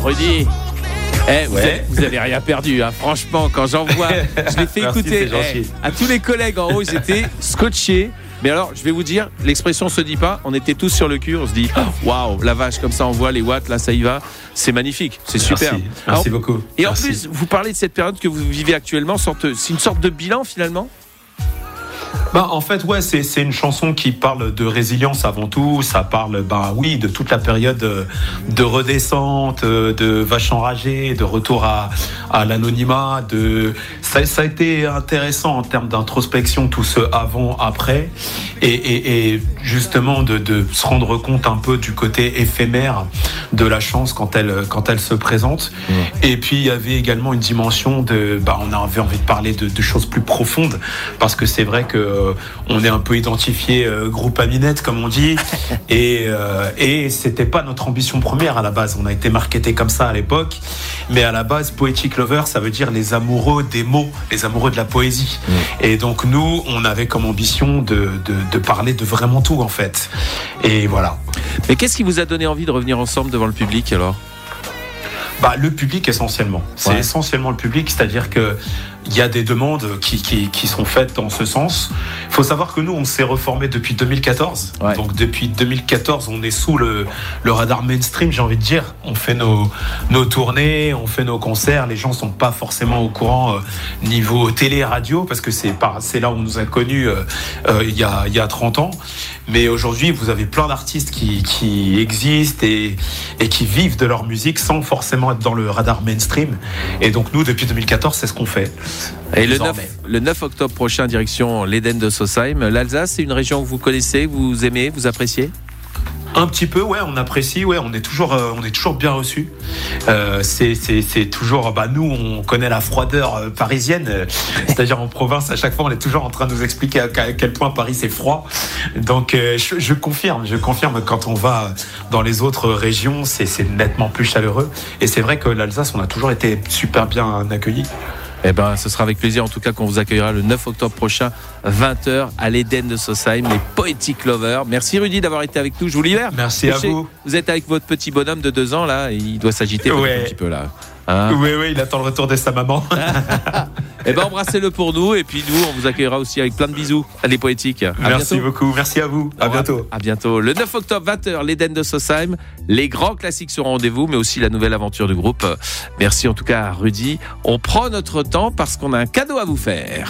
Rudy. Vous avez rien perdu, hein. Franchement, quand j'envoie, je l'ai fait écouter à tous les collègues en haut, ils étaient scotchés. Mais alors, je vais vous dire, l'expression se dit pas, on était tous sur le cul, on se dit waouh, la vache, comme ça on voit les watts, là ça y va, c'est magnifique, c'est super. Merci beaucoup. Et en plus, vous parlez de cette période que vous vivez actuellement, c'est une sorte de bilan finalement ? En fait, c'est une chanson qui parle de résilience avant tout. Ça parle, de toute la période de redescente, de vache enragée, de retour à l'anonymat. Ça a été intéressant en termes d'introspection, tout ce avant-après, et justement de se rendre compte un peu du côté éphémère de la chance quand elle se présente. Et puis il y avait également une dimension on avait envie de parler de choses plus profondes, parce que c'est vrai que on est un peu identifié groupe Aminette comme on dit, et c'était pas notre ambition première à la base. On a été marketé comme ça à l'époque, mais à la base Poetic Lover, ça veut dire les amoureux des mots, les amoureux de la poésie. Et donc nous, on avait comme ambition de parler de vraiment tout en fait. Et voilà. Mais qu'est-ce qui vous a donné envie de revenir ensemble devant le public alors ? Le public essentiellement. C'est essentiellement le public, c'est-à-dire que il y a des demandes qui sont faites dans ce sens. Il faut savoir que nous, on s'est reformé depuis 2014. Ouais. Donc depuis 2014, on est sous le radar mainstream, j'ai envie de dire. On fait nos tournées, on fait nos concerts. Les gens sont pas forcément au courant niveau télé, radio, parce que c'est là où on nous a connus il y a 30 ans. Mais aujourd'hui, vous avez plein d'artistes qui existent et qui vivent de leur musique sans forcément être dans le radar mainstream. Et donc nous, depuis 2014, c'est ce qu'on fait. Et le 9 octobre prochain, direction l'Éden de Sausheim. L'Alsace, c'est une région que vous connaissez, vous aimez, vous appréciez ? Un petit peu, on apprécie, on est toujours bien reçus. C'est toujours, nous, on connaît la froideur parisienne, c'est-à-dire en province, à chaque fois, on est toujours en train de nous expliquer à quel point Paris c'est froid. Donc, je confirme, quand on va dans les autres régions, c'est nettement plus chaleureux. Et c'est vrai que l'Alsace, on a toujours été super bien accueillis. Ce sera avec plaisir en tout cas qu'on vous accueillera le 9 octobre prochain, 20h à l'Éden de Sausheim, les Poetic Lovers. Merci Rudy d'avoir été avec nous, je vous libère. Merci à vous. Vous êtes avec votre petit bonhomme de 2 ans là, il doit s'agiter un petit peu là. Hein? Oui, il attend le retour de sa maman. Embrassez-le pour nous, et puis nous, on vous accueillera aussi avec plein de bisous. Les Poétiques. Merci beaucoup, merci à vous. À bientôt. À bientôt. Le 9 octobre, 20h, l'Éden de Sausheim. Les grands classiques seront au rendez-vous, mais aussi la nouvelle aventure du groupe. Merci en tout cas à Rudy. On prend notre temps parce qu'on a un cadeau à vous faire.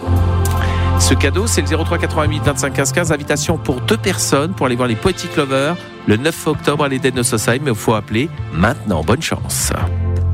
Ce cadeau, c'est le 03 88 25 15 15. Invitation pour 2 personnes pour aller voir les Poetic Lovers le 9 octobre à l'Éden de Sausheim. Mais il faut appeler maintenant. Bonne chance.